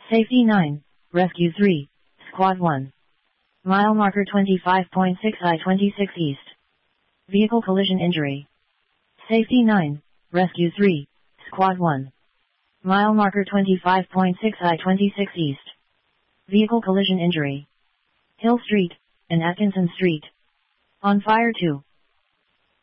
Safety 9, Rescue 3, Squad 1. Mile marker 25.6 I-26 East. Vehicle collision injury. Safety 9, Rescue 3, Squad 1. Mile marker 25.6 I-26 East. Vehicle collision injury. Hill Street, and Atkinson Street. On fire 2.